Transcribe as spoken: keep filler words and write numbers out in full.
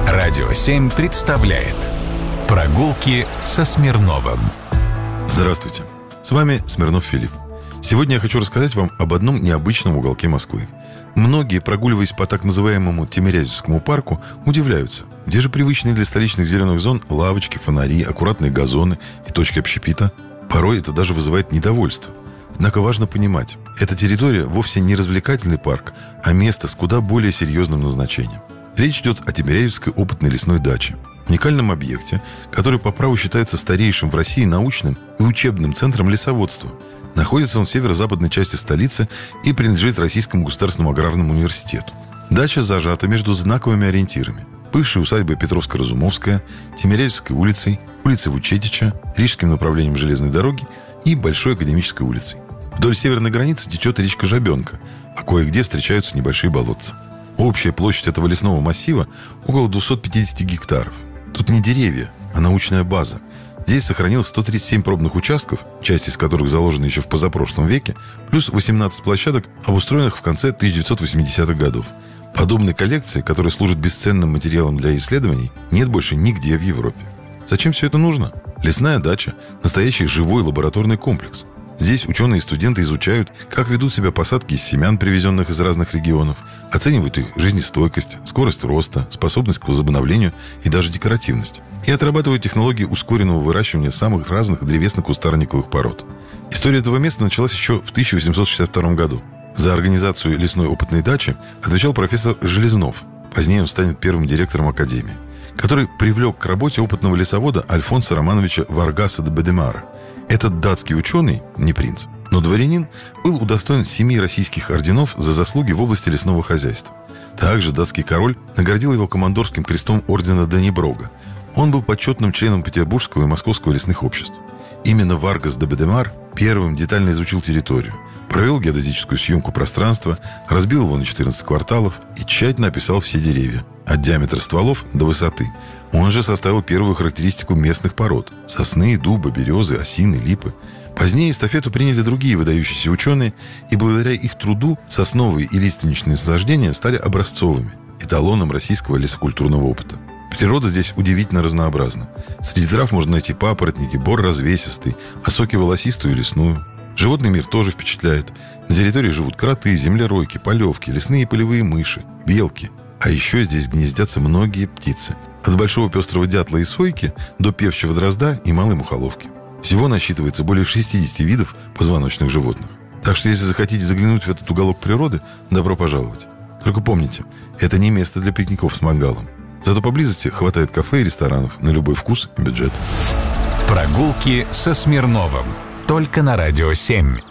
Радио семь представляет «Прогулки со Смирновым». Здравствуйте, с вами Смирнов Филипп. Сегодня я хочу рассказать вам об одном необычном уголке Москвы. Многие, прогуливаясь по так называемому Тимирязевскому парку, удивляются, где же привычные для столичных зеленых зон лавочки, фонари, аккуратные газоны и точки общепита. Порой это даже вызывает недовольство. Однако важно понимать, эта территория вовсе не развлекательный парк, а место с куда более серьезным назначением. Речь идет о Тимирязевской опытной лесной даче, уникальном объекте, который по праву считается старейшим в России научным и учебным центром лесоводства. Находится он в северо-западной части столицы и принадлежит Российскому государственному аграрному университету. Дача зажата между знаковыми ориентирами: бывшей усадьбой Петровско-Разумовская, Тимирязевской улицей, улицей Вучетича, Рижским направлением железной дороги и Большой Академической улицей. Вдоль северной границы течет речка Жабенка, а кое-где встречаются небольшие болотца. Общая площадь этого лесного массива около двести пятьдесят гектаров. Тут не деревья, а научная база. Здесь сохранилось сто тридцать семь пробных участков, часть из которых заложена еще в позапрошлом веке, плюс восемнадцать площадок, обустроенных в конце тысяча девятьсот восьмидесятых годов. Подобной коллекции, которая служит бесценным материалом для исследований, нет больше нигде в Европе. Зачем все это нужно? Лесная дача – настоящий живой лабораторный комплекс. Здесь ученые и студенты изучают, как ведут себя посадки из семян, привезенных из разных регионов, оценивают их жизнестойкость, скорость роста, способность к возобновлению и даже декоративность. И отрабатывают технологии ускоренного выращивания самых разных древесно-кустарниковых пород. История этого места началась еще в тысяча восемьсот шестьдесят втором году. За организацию лесной опытной дачи отвечал профессор Железнов. Позднее он станет первым директором академии, который привлек к работе опытного лесовода Альфонса Романовича Варгаса де Бедемара. Этот датский ученый, не принц, но дворянин, был удостоен семи российских орденов за заслуги в области лесного хозяйства. Также датский король наградил его командорским крестом ордена Данниброга. Он был почетным членом Петербургского и Московского лесных обществ. Именно Варгас де Бедемар первым детально изучил территорию, провел геодезическую съемку пространства, разбил его на четырнадцать кварталов и тщательно описал все деревья, от диаметра стволов до высоты. Он же составил первую характеристику местных пород – сосны, дуба, березы, осины, липы. Позднее эстафету приняли другие выдающиеся ученые, и благодаря их труду сосновые и лиственничные насаждения стали образцовыми, эталоном российского лесокультурного опыта. Природа здесь удивительно разнообразна. Среди трав можно найти папоротники, бор развесистый, осоки волосистую и лесную. Животный мир тоже впечатляет. На территории живут кроты, землеройки, полевки, лесные и полевые мыши, белки. А еще здесь гнездятся многие птицы. От большого пестрого дятла и сойки до певчего дрозда и малой мухоловки. Всего насчитывается более шестьдесят видов позвоночных животных. Так что если захотите заглянуть в этот уголок природы, добро пожаловать. Только помните, это не место для пикников с мангалом. Зато поблизости хватает кафе и ресторанов на любой вкус и бюджет. Прогулки со Смирновым. Только на Радио семь.